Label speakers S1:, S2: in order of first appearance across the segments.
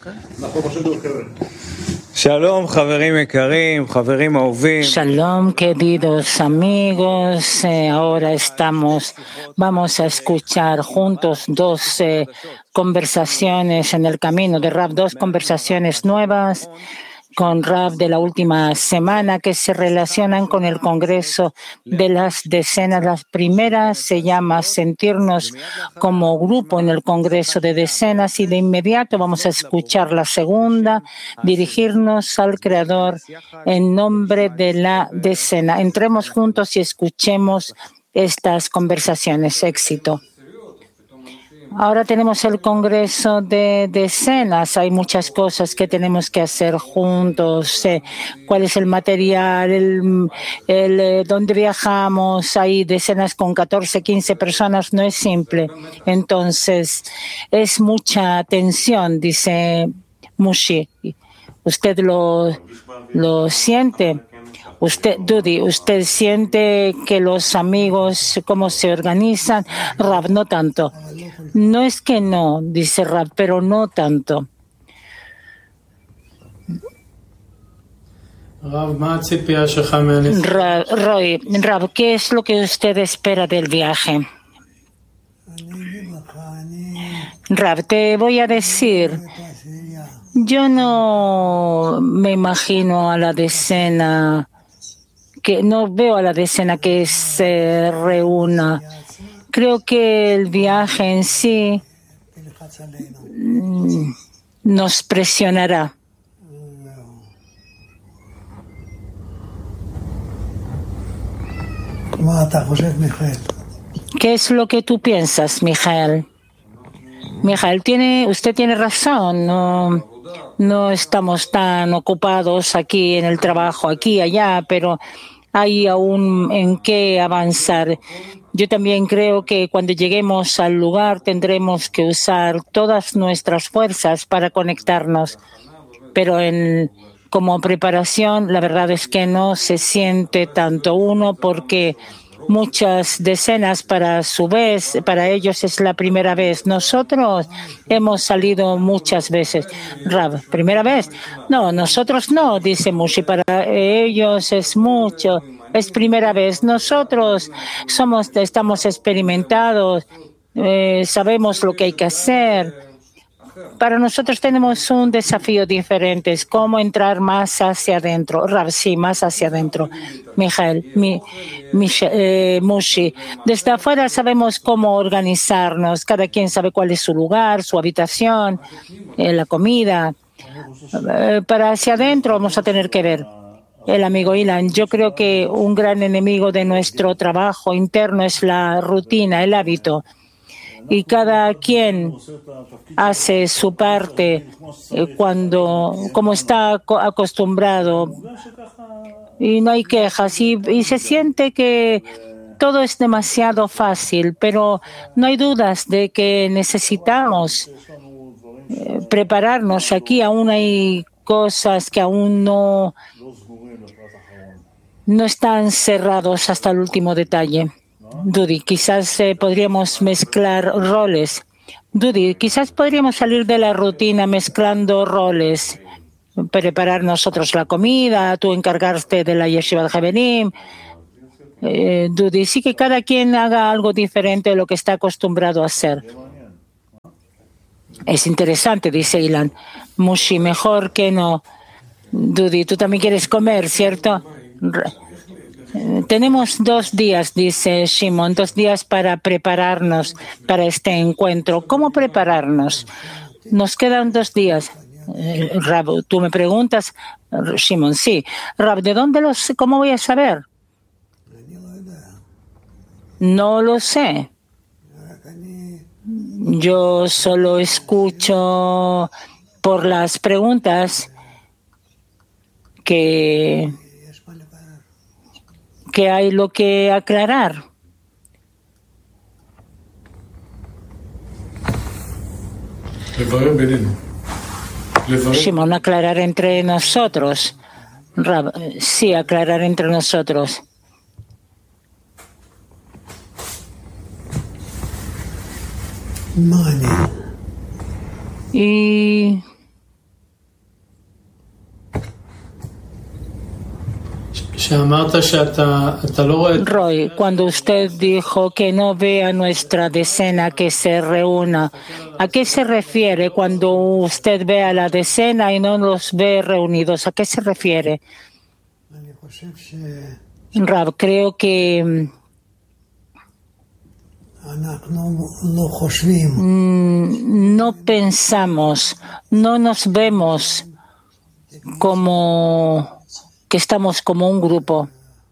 S1: Shalom,
S2: Shalom, queridos amigos. Ahora vamos a escuchar juntos dos conversaciones en el camino de Rav, dos conversaciones nuevas con Rav de la última semana que se relacionan con el Congreso de las Decenas. La primera se llama Sentirnos como grupo en el Congreso de Decenas y de inmediato vamos a escuchar la segunda, dirigirnos al Creador en nombre de la decena. Entremos juntos y escuchemos estas conversaciones. Éxito. Ahora tenemos el Congreso de Decenas. Hay muchas cosas que tenemos que hacer juntos. ¿Cuál es el material? ¿Dónde viajamos? Hay decenas con 14, 15 personas. No es simple. Entonces, es mucha tensión, dice Mushi. ¿Usted lo siente? Dudi, ¿usted siente que los amigos, cómo se organizan? Rav, no tanto. No es que no, dice Rav, pero no tanto. Rav, ¿qué es lo que usted espera del viaje? Rav, te voy a decir, yo no me imagino a la decena, que no veo a la decena que se reúna. Creo que el viaje en sí nos presionará. ¿Qué es lo que tú piensas, Mijael? Mijael, usted tiene razón. No estamos tan ocupados aquí en el trabajo, aquí, allá, pero hay aún en qué avanzar. Yo también creo que cuando lleguemos al lugar tendremos que usar todas nuestras fuerzas para conectarnos. Pero como preparación, la verdad es que no se siente tanto uno porque muchas decenas para su vez, para ellos es la primera vez. Nosotros hemos salido muchas veces. Rav, ¿primera vez? No, nosotros no, dice Mushi, para ellos es mucho. Es primera vez. Nosotros estamos experimentados, sabemos lo que hay que hacer. Para nosotros tenemos un desafío diferente, es cómo entrar más hacia adentro. Rav, sí, más hacia adentro. Mijael, Mushi, desde afuera sabemos cómo organizarnos, cada quien sabe cuál es su lugar, su habitación, la comida. Para hacia adentro vamos a tener que ver. El amigo Ilan, yo creo que un gran enemigo de nuestro trabajo interno es la rutina, el hábito. Y cada quien hace su parte como está acostumbrado. Y no hay quejas. Y se siente que todo es demasiado fácil, pero no hay dudas de que necesitamos prepararnos. Aquí aún hay cosas que aún no están cerrados hasta el último detalle. Dudi, quizás podríamos mezclar roles. Dudi, quizás podríamos salir de la rutina mezclando roles. Preparar nosotros la comida, tú encargarte de la Yeshiva de Javenim. Dudi, sí que cada quien haga algo diferente de lo que está acostumbrado a hacer. Es interesante, dice Ilan. Mushi, mejor que no. Dudi, tú también quieres comer, ¿cierto? Tenemos 2 días, dice Shimon, 2 días para prepararnos para este encuentro. ¿Cómo prepararnos? Nos quedan 2 días. Rab, tú me preguntas, Shimon, sí. Rab, ¿de dónde cómo voy a saber? No lo sé. Yo solo escucho por las preguntas que hay lo que aclarar. Shimon, aclarar entre nosotros. Rab, sí, aclarar entre nosotros. Y Roy, cuando usted dijo que no vea nuestra decena que se reúna, ¿a qué se refiere cuando usted ve a la decena y no los ve reunidos? ¿A qué se refiere? Rav, creo que no pensamos, no nos vemos como que estamos como un grupo.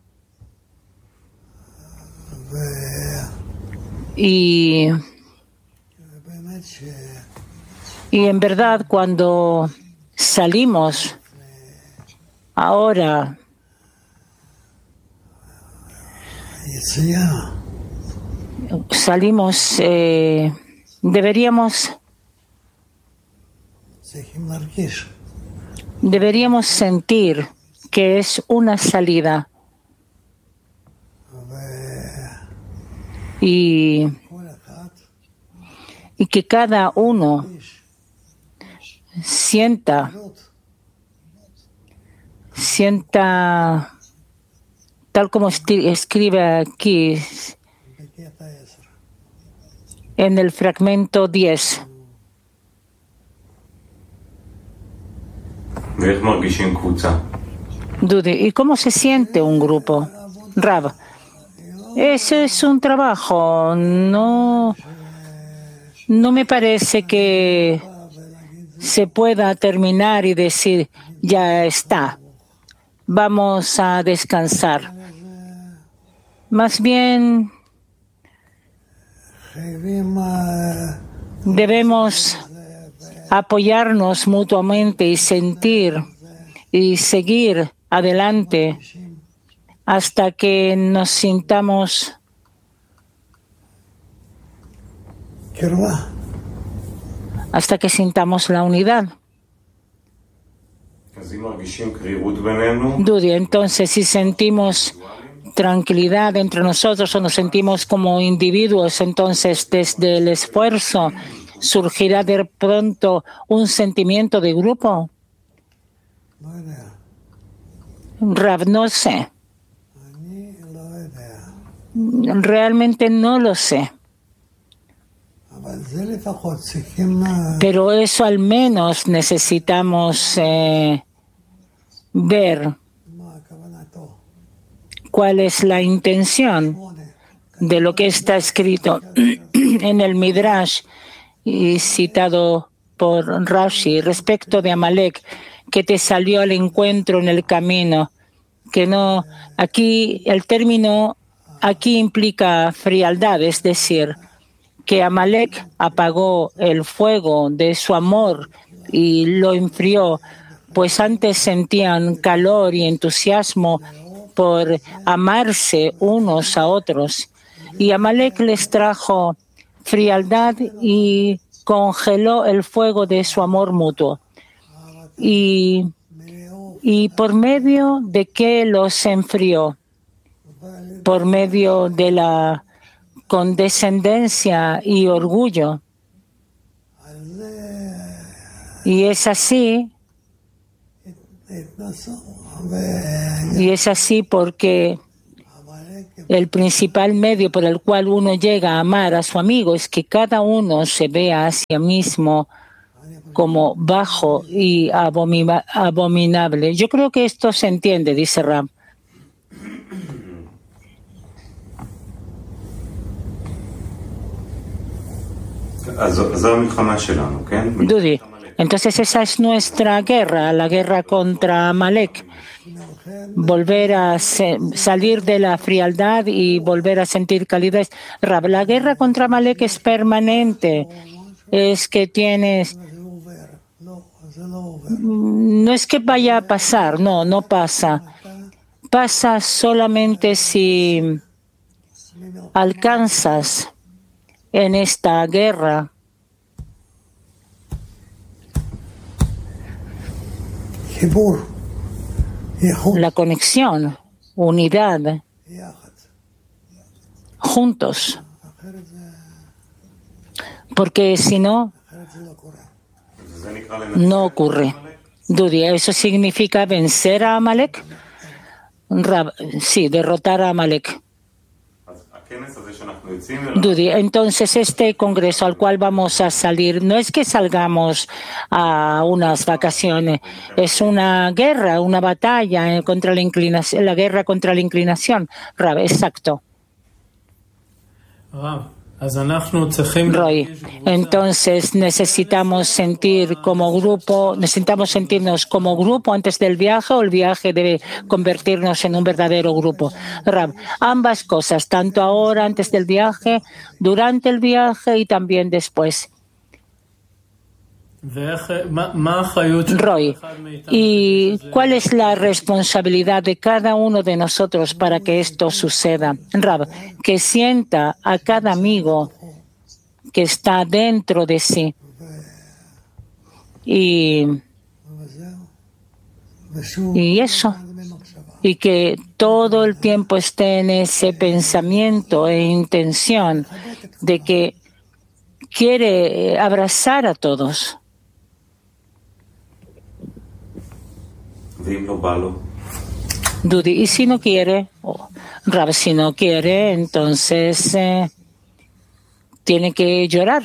S2: Y en verdad, cuando salimos ahora deberíamos sentir que es una salida y que cada uno sienta tal como escribe aquí en el fragmento 10. Dudy, ¿y cómo se siente un grupo? Rav, eso es un trabajo. No me parece que se pueda terminar y decir, ya está, vamos a descansar. Más bien, debemos apoyarnos mutuamente y sentir y seguir adelante hasta que nos sintamos la unidad. Dudy, entonces si sentimos tranquilidad entre nosotros o nos sentimos como individuos, entonces desde el esfuerzo surgirá de pronto un sentimiento de grupo. Rav, no sé. Realmente no lo sé. Pero eso al menos necesitamos ver cuál es la intención de lo que está escrito en el Midrash y citado por Rashi respecto de Amalek, que te salió al encuentro en el camino, que no, aquí el término aquí implica frialdad, es decir, que Amalek apagó el fuego de su amor y lo enfrió, pues antes sentían calor y entusiasmo por amarse unos a otros. Y Amalek les trajo frialdad y congeló el fuego de su amor mutuo. ¿Y por medio de qué los enfrió? Por medio de la condescendencia y orgullo. Y es así porque el principal medio por el cual uno llega a amar a su amigo es que cada uno se vea a sí mismo como bajo y abominable. Yo creo que esto se entiende, dice Ram. Dudy, entonces esa es nuestra guerra, la guerra contra Amalek. Volver a salir de la frialdad y volver a sentir calidez. Rab, la guerra contra Amalek es permanente. Es que tienes... No es que vaya a pasar, no pasa. Pasa solamente si alcanzas en esta guerra la conexión, unidad, juntos. Porque si no, no ocurre. Dudy, ¿eso significa vencer a Amalek? Rab, sí, derrotar a Amalek. Dudi, entonces este congreso al cual vamos a salir no es que salgamos a unas vacaciones, es una guerra, una batalla contra la inclinación, la guerra contra la inclinación. Rab, exacto. Roy, entonces necesitamos sentirnos como grupo antes del viaje, o el viaje debe convertirnos en un verdadero grupo. Rab, ambas cosas, tanto ahora antes del viaje, durante el viaje y también después. Roy, ¿y cuál es la responsabilidad de cada uno de nosotros para que esto suceda? Rab, que sienta a cada amigo que está dentro de sí y eso, y que todo el tiempo esté en ese pensamiento e intención de que quiere abrazar a todos. Dudi, y si no quiere, Rab, si no quiere, entonces tiene que llorar.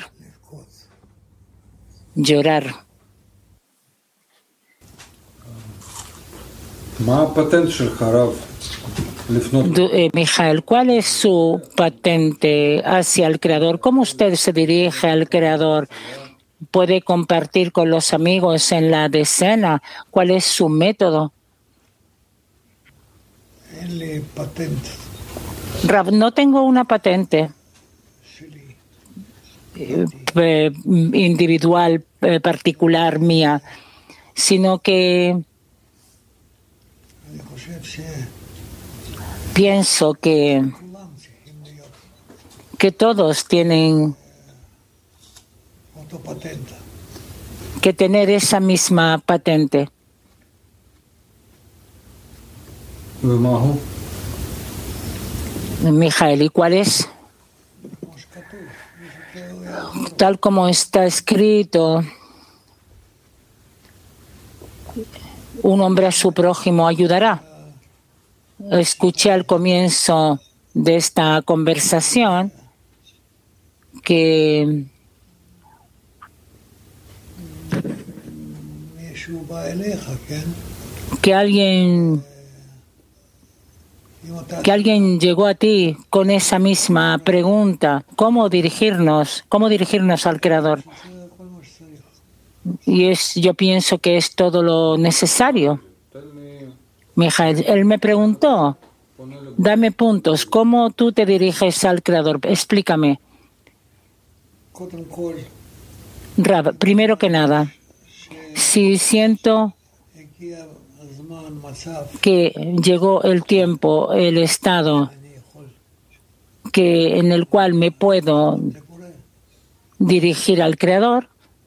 S2: Mijael, ¿cuál es su patente hacia el Creador? ¿Cómo usted se dirige al Creador? ¿Puede compartir con los amigos en la decena? ¿Cuál es su método? Rab, no tengo una patente individual, particular mía, sino que pienso que todos tienen que tener esa misma patente. Mijael, ¿y cuál es? Tal como está escrito, un hombre a su prójimo ayudará. Escuché al comienzo de esta conversación que alguien llegó a ti con esa misma pregunta, ¿cómo dirigirnos al Creador? Y yo pienso que es todo lo necesario. Mijael, él me preguntó, dame puntos, ¿cómo tú te diriges al Creador? Explícame. Rab, primero que nada, si siento que llegó el tiempo, el estado en el cual me puedo dirigir al Creador,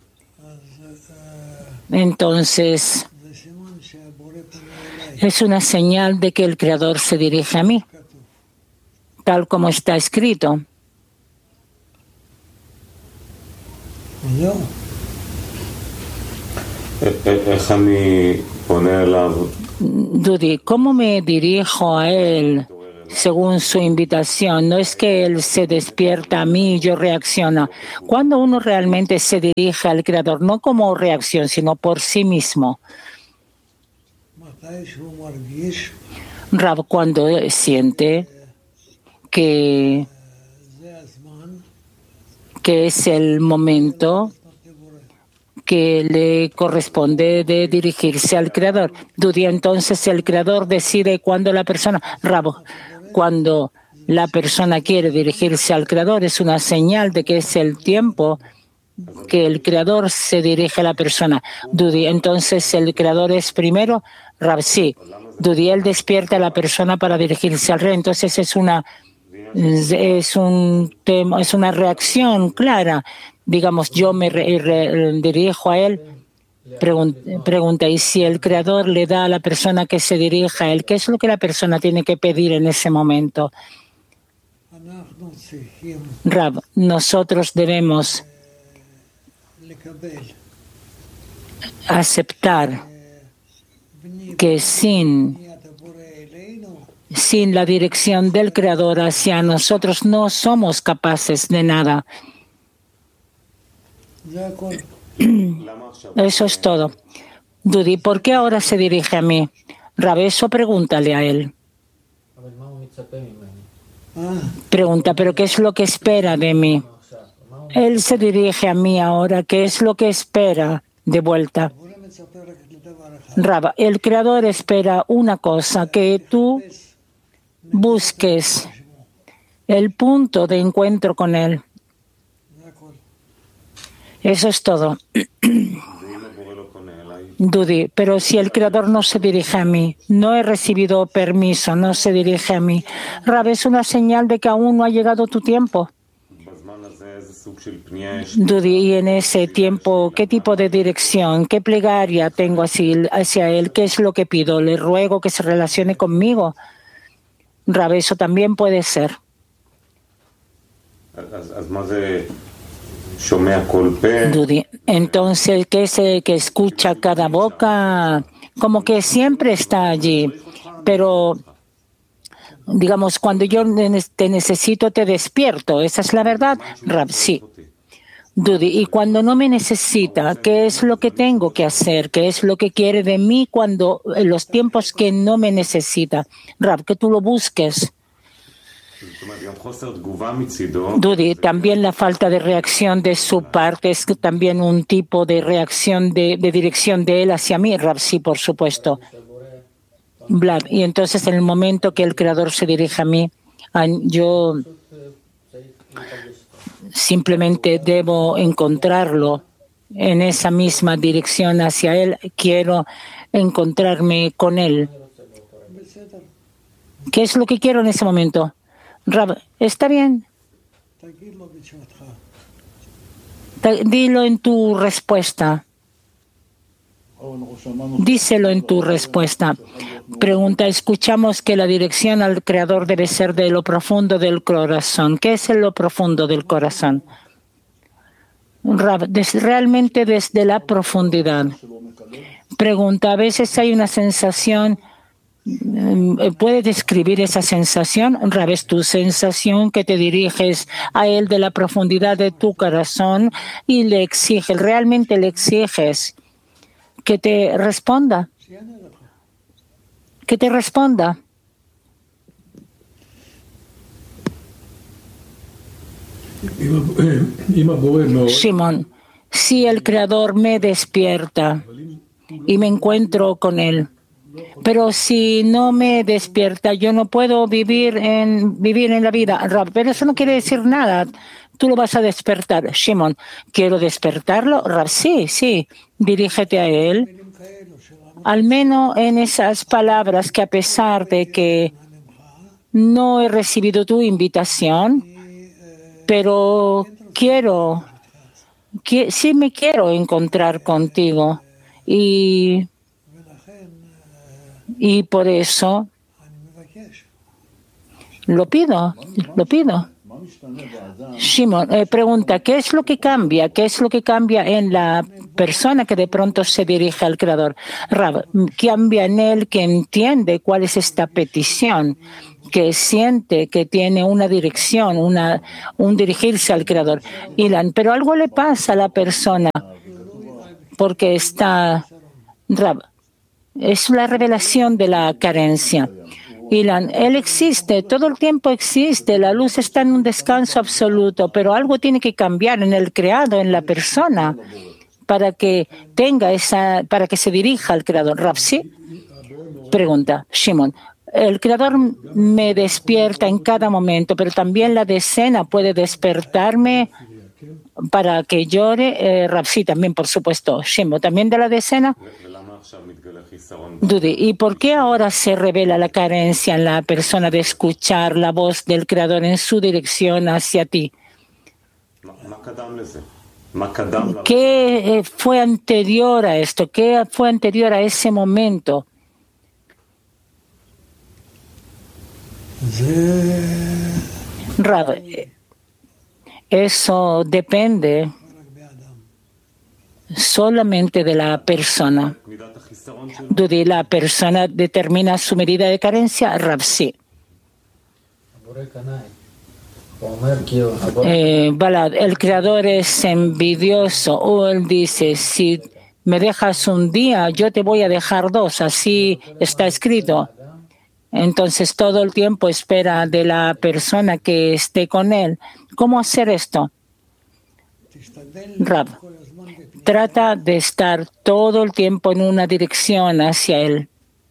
S2: entonces es una señal de que el Creador se dirige a mí, tal como está escrito. Dudi, ¿cómo me dirijo a él según su invitación? No es que él se despierta a mí y yo reacciono. Cuando uno realmente se dirige al Creador, no como reacción, sino por sí mismo. Rab, cuando siente que es el momento que le corresponde de dirigirse al Creador. Dudi, entonces el Creador decide cuando la persona, cuando la persona quiere dirigirse al Creador, es una señal de que es el tiempo que el Creador se dirige a la persona. Dudi, entonces el Creador es primero. Rab, sí. Dudi, él despierta a la persona para dirigirse al Rey. Entonces es una reacción clara. Digamos, yo me dirijo a él. Pregunta, ¿y si el Creador le da a la persona que se dirija a él, qué es lo que la persona tiene que pedir en ese momento? Rab, nosotros debemos aceptar que sin sin la dirección del Creador hacia nosotros, no somos capaces de nada. Eso es todo. Dudi, ¿por qué ahora se dirige a mí? Rab, eso pregúntale a él. Pregunta, ¿pero qué es lo que espera de mí? Él se dirige a mí ahora. ¿Qué es lo que espera de vuelta? Rab, el Creador espera una cosa, que tú busques el punto de encuentro con Él. Eso es todo. Dudi, pero si el Creador no se dirige a mí, no he recibido permiso, no se dirige a mí, Rab, es una señal de que aún no ha llegado tu tiempo. Dudi, y en ese tiempo, ¿qué tipo de dirección, qué plegaria tengo hacia Él? ¿Qué es lo que pido? ¿Le ruego que se relacione conmigo? Rab, eso también puede ser. Dudi, entonces, ¿qué es el que escucha cada boca? Como que siempre está allí, pero digamos, cuando yo te necesito, te despierto. ¿Esa es la verdad? Rab, sí. Dudi, y cuando no me necesita, ¿qué es lo que tengo que hacer? ¿Qué es lo que quiere de mí cuando en los tiempos que no me necesita? Rab, que tú lo busques. Dudi, también la falta de reacción de su parte es también un tipo de reacción de dirección de él hacia mí. Rab, sí, por supuesto. Vlad, y entonces en el momento que el Creador se dirige a mí, yo simplemente debo encontrarlo en esa misma dirección hacia Él. Quiero encontrarme con Él. ¿Qué es lo que quiero en ese momento? Rab, está bien. Dilo en tu respuesta. Díselo en tu respuesta. Pregunta, escuchamos que la dirección al Creador debe ser de lo profundo del corazón. ¿Qué es lo profundo del corazón? Rab, realmente desde la profundidad. Pregunta, a veces hay una sensación, ¿puedes describir esa sensación? Rab, es tu sensación que te diriges a Él de la profundidad de tu corazón y le exiges, realmente le exiges que te responda. Que te responda. Shimon, si el Creador me despierta y me encuentro con Él, pero si no me despierta, yo no puedo vivir en la vida. Rab, pero eso no quiere decir nada. Tú lo vas a despertar. Shimon, ¿quiero despertarlo? Rab, sí, dirígete a Él. Al menos en esas palabras que a pesar de que no he recibido tu invitación, pero sí me quiero encontrar contigo y por eso lo pido. Shimon pregunta, ¿qué es lo que cambia? ¿Qué es lo que cambia en la persona que de pronto se dirige al Creador? Rab, cambia en él que entiende cuál es esta petición, que siente que tiene una dirección, un dirigirse al Creador. Ilan, pero algo le pasa a la persona porque está, Rab, es la revelación de la carencia. Ilan, Él existe, todo el tiempo existe, la luz está en un descanso absoluto, pero algo tiene que cambiar en el creado, en la persona, para que para que se dirija al Creador. Rab, ¿sí? Pregunta, Shimon. El Creador me despierta en cada momento, pero también la decena puede despertarme para que llore. Rab, sí, también, por supuesto. Shimon, también de la decena. Dudi, ¿y por qué ahora se revela la carencia en la persona de escuchar la voz del Creador en su dirección hacia ti? ¿Qué fue anterior a esto? ¿Qué fue anterior a ese momento? Rab, eso depende solamente de la persona. Dudi, ¿la persona determina su medida de carencia? Rab, sí. Balad, el creador es envidioso, o él dice, si me dejas un día, yo te voy a dejar dos, así está escrito. Entonces todo el tiempo espera de la persona que esté con él. ¿Cómo hacer esto? Rab, trata de estar todo el tiempo en una dirección hacia él.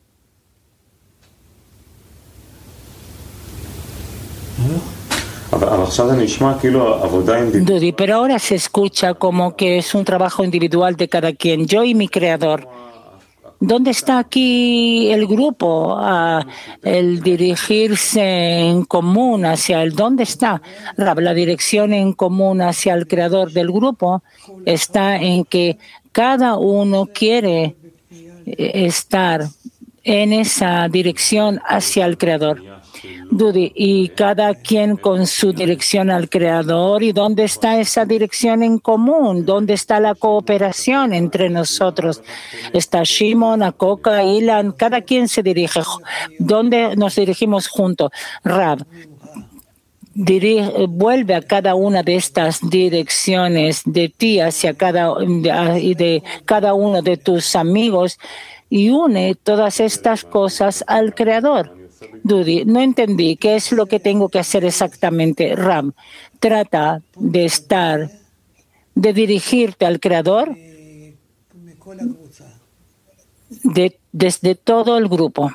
S2: Dudi, pero ahora se escucha como que es un trabajo individual de cada quien, yo y mi creador. ¿Dónde está aquí el grupo? El dirigirse en común hacia él. ¿Dónde está? La dirección en común hacia el creador del grupo está en que cada uno quiere estar en esa dirección hacia el creador. Dudi, y cada quien con su dirección al creador. ¿Y dónde está esa dirección en común? ¿Dónde está la cooperación entre nosotros? Está Shimon, Akoka, Ilan, cada quien se dirige. ¿Dónde nos dirigimos juntos? Rab, vuelve a cada una de estas direcciones de ti hacia y de cada uno de tus amigos y une todas estas cosas al creador. Dudi, no entendí qué es lo que tengo que hacer exactamente. Ram, trata de dirigirte al creador desde todo el grupo.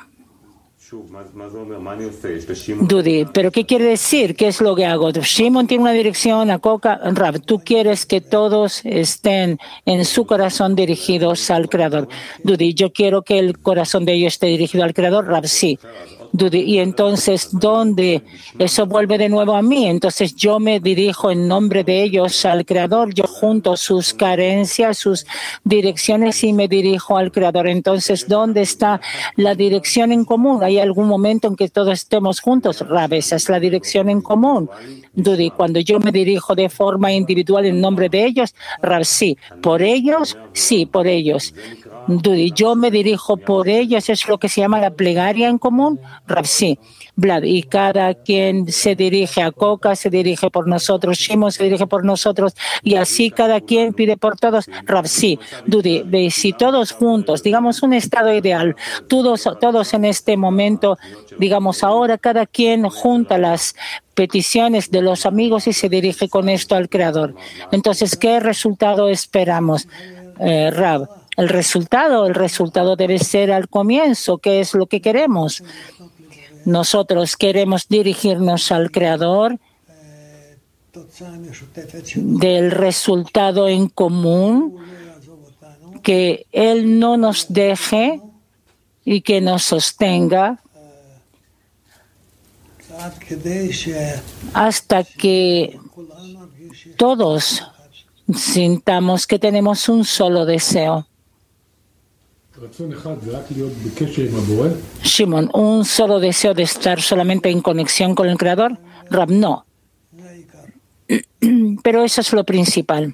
S2: Dudi, ¿pero qué quiere decir? ¿Qué es lo que hago? Shimon tiene una dirección, Akoka, Rab, tú quieres que todos estén en su corazón dirigidos al creador. Dudi, yo quiero que el corazón de ellos esté dirigido al creador. Rab, sí. Dudi, y entonces, ¿dónde eso vuelve de nuevo a mí? Entonces yo me dirijo en nombre de ellos al creador, yo junto sus carencias, sus direcciones y me dirijo al creador. Entonces, ¿dónde está la dirección en común? ¿Hay algún momento en que todos estemos juntos? Rab, esa es la dirección en común. Dudi, cuando yo me dirijo de forma individual en nombre de ellos, Rab, sí. ¿Por ellos? Sí, por ellos. Dudi, yo me dirijo por ellos, es lo que se llama la plegaria en común. Rab, sí. Vlad, y cada quien se dirige a Koka, se dirige por nosotros, Shimon se dirige por nosotros, y así cada quien pide por todos. Rab, sí. Dudi, si todos juntos, digamos un estado ideal, todos en este momento, digamos ahora, cada quien junta las peticiones de los amigos y se dirige con esto al Creador. Entonces, ¿qué resultado esperamos? Rab, el resultado debe ser al comienzo, ¿qué es lo que queremos? Nosotros queremos dirigirnos al Creador del resultado en común, que Él no nos deje y que nos sostenga hasta que todos sintamos que tenemos un solo deseo. Shimon, ¿un solo deseo de estar solamente en conexión con el Creador? Rab, no. Pero eso es lo principal.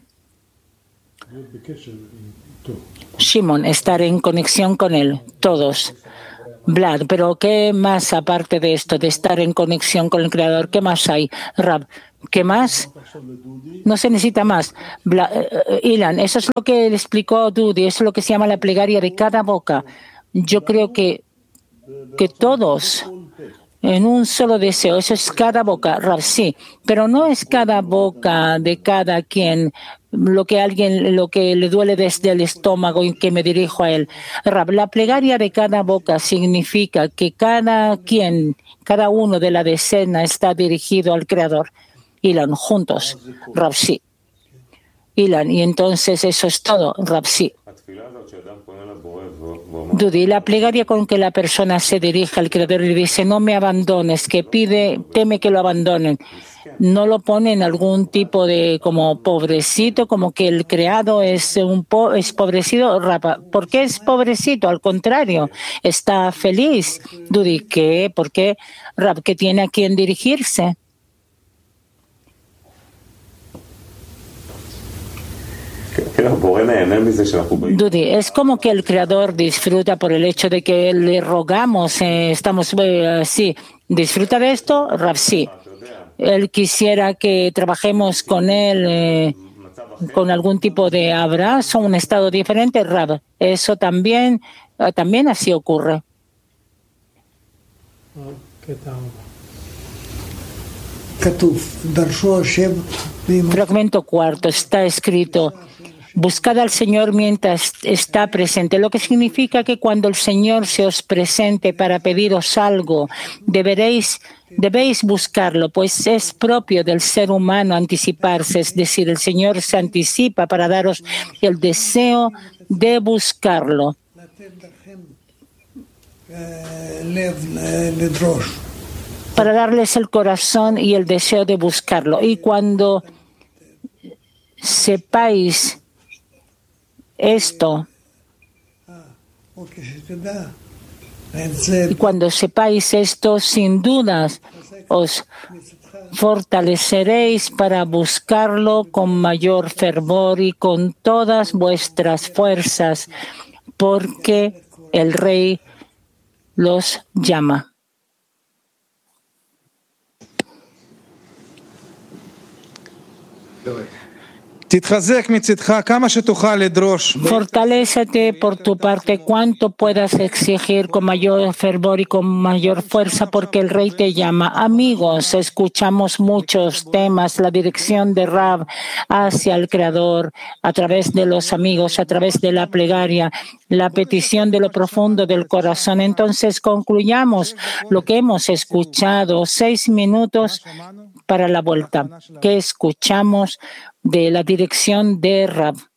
S2: Shimon, estar en conexión con Él, todos. Vlad, pero ¿qué más aparte de esto, de estar en conexión con el Creador? ¿Qué más hay? Rab, ¿qué más? No se necesita más. Ilan, eso es lo que le explicó Dudi, eso es lo que se llama la plegaria de cada boca. Yo creo que todos en un solo deseo, eso es cada boca, Rab, sí, pero no es cada boca de cada quien lo que le duele desde el estómago y que me dirijo a él. Rab, la plegaria de cada boca significa que cada uno de la decena está dirigido al Creador. Ilan, juntos, Rab, sí. Ilan, y entonces eso es todo, Rab, sí. Dudi, la plegaria con que la persona se dirige al Creador y dice, no me abandones, que teme que lo abandonen. No lo pone en algún tipo de como pobrecito, como que el creado es pobrecito. ¿Por qué es pobrecito? Al contrario, está feliz. Dudi, ¿qué? ¿Por qué? Rab, que tiene a quien dirigirse. Dudi, es como que el Creador disfruta por el hecho de que le rogamos, estamos así, ¿Disfruta de esto? Rav, sí. Él quisiera que trabajemos con él con algún tipo de abrazo, un estado diferente. Rav, eso también así ocurre. Fragmento cuarto, está escrito: buscad al Señor mientras está presente, lo que significa que cuando el Señor se os presente para pediros algo, debéis buscarlo, pues es propio del ser humano anticiparse, es decir, el Señor se anticipa para daros el deseo de buscarlo. Para darles el corazón y el deseo de buscarlo. Y cuando sepáis esto, sin dudas os fortaleceréis para buscarlo con mayor fervor y con todas vuestras fuerzas, porque el Rey los llama. Fortalécete por tu parte cuanto puedas exigir con mayor fervor y con mayor fuerza, porque el Rey te llama. Amigos, escuchamos muchos temas, la dirección de Rav hacia el Creador, a través de los amigos, a través de la plegaria, la petición de lo profundo del corazón. Entonces concluyamos lo que hemos escuchado. 6 minutos para la vuelta. ¿Qué escuchamos de la dirección de Rav?